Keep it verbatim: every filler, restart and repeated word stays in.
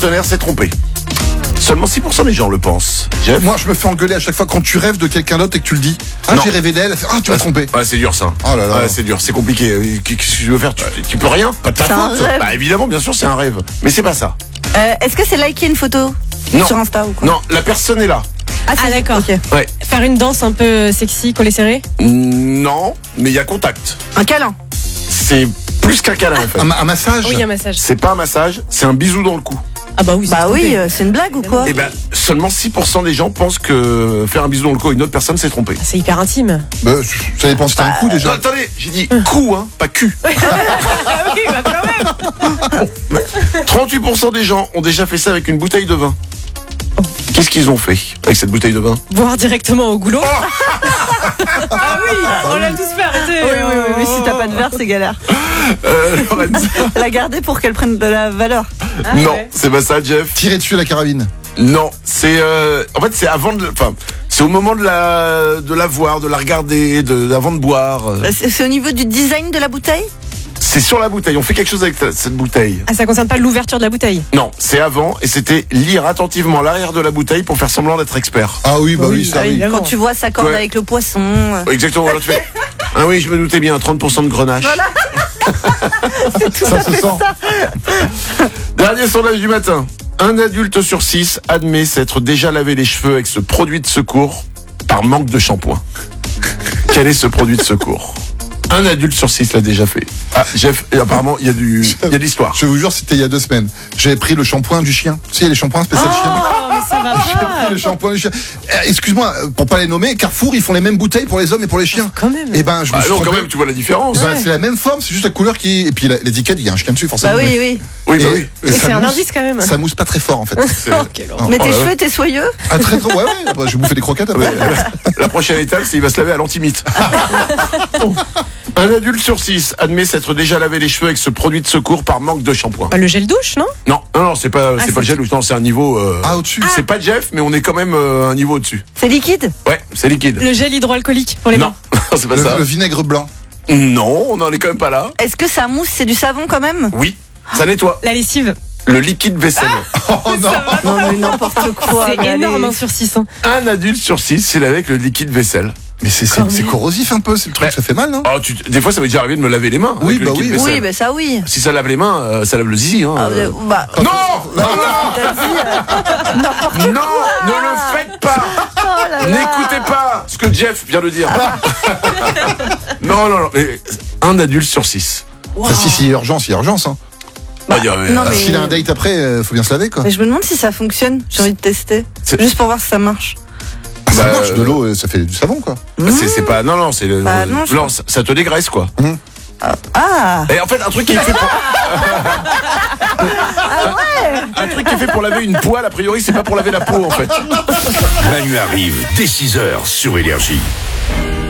partenaire s'est trompé. Seulement six pour cent des gens le pensent. Jeff? Moi, je me fais engueuler à chaque fois quand tu rêves de quelqu'un d'autre et que tu le dis. Ah, Non. j'ai rêvé d'elle. Elle fait, ah, tu m'as trompé. Ouais, c'est dur ça. Oh là là. Ouais, c'est dur, c'est compliqué. Euh, Qu'est-ce que tu veux faire? Tu, tu peux rien? Pas de ta C'est un faute. rêve. Bah évidemment, bien sûr, c'est un rêve. Mais c'est pas ça. Euh, Est-ce que c'est liker une photo Non. sur Insta ou quoi? Non, la personne est là. Ah, Ah, d'accord. ok. Ouais. Faire une danse un peu sexy, collé serré. Non, mais il y a contact. Un câlin. C'est plus qu'un câlin en fait. Un, ma- un massage. Oui, un massage. C'est pas un massage, c'est un bisou dans le cou. Ah bah oui. Bah c'est oui, trompé. euh, c'est une blague ou quoi? Et ben, seulement six pour cent des gens pensent que faire un bisou dans le cou à une autre personne, c'est trompé. C'est hyper intime. Bah, ça dépend si t'as un coup Non, déjà. attendez, j'ai dit cou, hein, pas cul. Ah oui, bah quand même. trente-huit pour cent des gens ont déjà fait ça avec une bouteille de vin. Qu'est-ce qu'ils ont fait avec cette bouteille de vin? Boire directement au goulot. Ah oui, on l'a tous fait, arrêtez. Oui, oui, oui, oui, si t'as pas de verre, c'est galère. euh, Lorenz. La garder pour qu'elle prenne de la valeur. Ah, Non, ouais. c'est pas ça, Jeff. Tirer dessus à la carabine. Non, c'est euh, en fait c'est avant de, enfin c'est au moment de la de la voir, de la regarder, de avant de boire. euh, Bah, C'est c'est au niveau du design de la bouteille? C'est sur la bouteille. On fait quelque chose avec ta- cette bouteille. Ah, ça concerne pas l'ouverture de la bouteille. Non, c'est avant et c'était lire attentivement l'arrière de la bouteille pour faire semblant d'être expert. Ah oui, bah oui, Oui, ça ah oui, oui. évidemment. Quand tu vois sa corde Ouais. avec le poisson. euh, Exactement. Là, tu fais. Ah oui, je me doutais bien. trente pour cent de grenache. Ça se sent. Dernier sondage du matin. Un adulte sur six admet s'être déjà lavé les cheveux avec ce produit de secours par manque de shampoing. Quel est ce produit de secours? Un adulte sur six l'a déjà fait. Ah, Jeff, et apparemment, il y a du, il y a de l'histoire. Je vous jure, c'était il y a deux semaines. J'avais pris le shampoing du chien. Tu sais, les shampoings spécial chien. Oh, mais ça va J'ai pris pas. le shampoing du chien. Euh, Excuse-moi, euh, pour pas les nommer, Carrefour, ils font les mêmes bouteilles pour les hommes et pour les chiens. Quand même. Et ben, je me Ah suis non, quand trompé. même, tu vois la différence. Ben, c'est la même forme, c'est juste la couleur qui. Et puis la- l'étiquette, il y a un chien dessus, forcément. Bah oui, oui. Oui, bah Et- oui. et Mais ça c'est un mousse- indice quand même. Ça mousse pas très fort en fait. C'est- Oh, quelle horreur. Mais Oh tes là là. cheveux, t'es soyeux? Ah, très très, ouais, ouais. Bah, je vais bouffer des croquettes après. La prochaine étape, c'est qu'il va se laver à l'antimite. Un adulte sur six admet s'être déjà lavé les cheveux avec ce produit de secours par manque de shampoing. Bah, le gel douche, non? Non, non, non, c'est pas, c'est c'est- pas le gel, non, c'est un niveau. Euh, Ah, au-dessus. C'est pas Jeff, mais on est quand même euh, un niveau au-dessus. C'est liquide? Ouais, c'est liquide. Le gel hydroalcoolique pour les Non, mains. c'est pas Le, ça. le vinaigre blanc. Non, on n'en est quand même pas là. Est-ce que ça mousse, c'est du savon quand même? Oui, ça nettoie. La lessive. Le liquide vaisselle. Oh non. Non, mais n'importe quoi. C'est mais énorme, allez. hein, sur six. Hein. Un adulte sur six s'est lavé avec le liquide vaisselle. Mais c'est c'est- Quand c'est même. corrosif un peu, c'est le truc, Ouais. ça fait mal, non? Oh, tu, des fois, ça m'est déjà arrivé de me laver les mains. Oui, avec le bah liquide oui. vaisselle. Oui, bah ça oui. Si ça lave les mains, euh, ça lave le zizi. Hein, Ah, euh. euh, bah, Non, non, non, t'as dit, euh, n'importe non, ne le faites pas. quoi là là. N'écoutez pas ce que Jeff vient de dire. non, non, non. mais un adulte sur six. Ah, si, si, il y a urgence, il y a urgence, hein. Bah, il y a- non, Ah, mais- S'il a un date après, euh, faut bien se laver, quoi. Mais je me demande si ça fonctionne. J'ai envie de tester. C'est- Juste pour voir si ça marche. Ah, ça bah, marche, de euh, l'eau, euh, ça fait du savon, quoi. C'est, c'est pas. Non, non, c'est le. Bah, non, je- non, ça, ça te dégraisse, quoi. Ah. Et en fait, un truc qui est fait pour. Un truc qui est fait pour laver une poêle, a priori, c'est pas pour laver la peau, en fait. Manu arrive dès six heures sur Énergie.